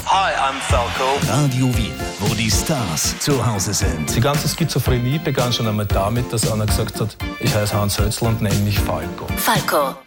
Hi, I'm Falco. Radio Wien, wo die Stars zu Hause sind. Die ganze Schizophrenie begann schon einmal damit, dass einer gesagt hat, ich heiße Hans Hötzl und nenne mich Falco. Falco.